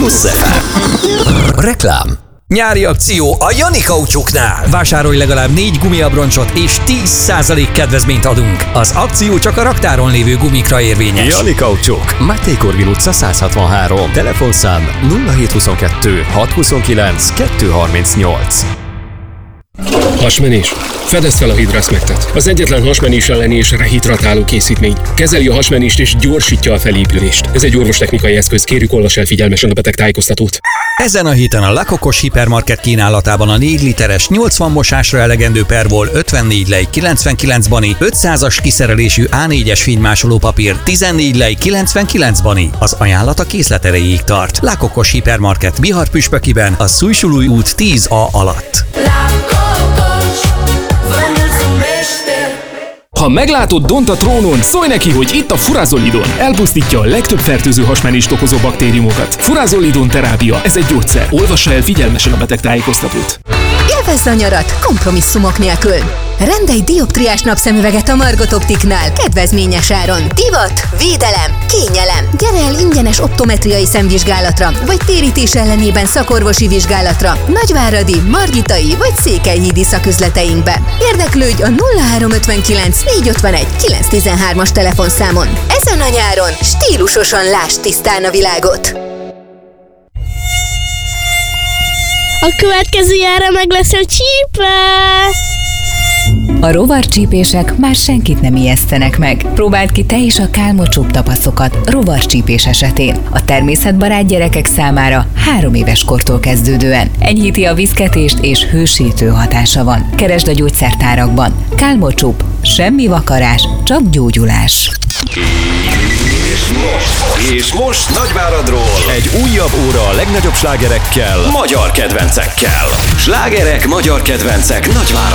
FM. Reklám. Nyári akció a Jani Kaucsuknál. Vásárolj legalább 4 gumiabroncsot és 10% kedvezményt adunk. Az akció csak a raktáron lévő gumikra érvényes. Jani Kaucsuk, Máté Korvin utca 163. Telefonszám 0722 629 238. Hasmenés? Fedezd fel a Hidrasmectet. Az egyetlen hasmenés elleni és rehidratáló készítmény. Kezeli a hasmenést és gyorsítja a felépülést. Ez egy orvostechnikai eszköz, kérjük olvass el figyelmesen a betegtájékoztatót. Ezen a héten a Lakokos Hipermarket kínálatában a 4 literes 80 mosásra elegendő perból 54 lej 99 bani, 500-as kiszerelésű A4-es fénymásoló papír 14 lej 99 bani. Az ajánlat a készlet erejéig tart. Lakokos Hipermarket Bihar-Püspökiben, a Szújsulúj út 10A alatt. Ha meglátod Dont a trónon, szólj neki, hogy itt a Furazolidon. Elpusztítja a legtöbb fertőző hasmenést okozó baktériumokat. Furazolidon terápia, ez egy gyógyszer. Olvassa el figyelmesen a betegtájékoztatót. Élvezd a nyarat kompromisszumok nélkül. Rendelj dioptriás napszemüveget a Margot Optiknál kedvezményes áron. Divat, védelem, kényelem. Gyere el ingyenes optometriai szemvizsgálatra, vagy térítés ellenében szakorvosi vizsgálatra Nagyváradi, Margitai vagy Székelyhídi szaküzleteinkbe. Érdeklődj a 0359 451 913-as telefonszámon. Ezen a nyáron stílusosan lásd tisztán a világot. A következő jára meg lesz a csípe! A rovarcsípések már senkit nem ijesztenek meg. Próbáld ki te is a Kálmocsúp tapaszokat rovarcsípés esetén. A természetbarát gyerekek számára 3 éves kortól kezdődően. Enyhíti a viszketést és hősítő hatása van. Keresd a gyógyszertárakban. Kálmocsúp. Semmi vakarás, csak gyógyulás. És most Nagyváradról egy újabb óra a legnagyobb slágerekkel, magyar kedvencekkel. Slágerek, magyar kedvencek Nagyváradról.